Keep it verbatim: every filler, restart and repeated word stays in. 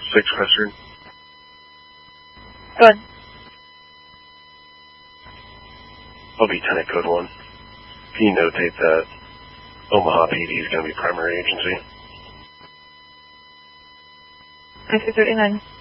six Western. Good. I'll be Tenant Code one. Can you notate that Omaha P D is going to be primary agency? I C thirty-nine.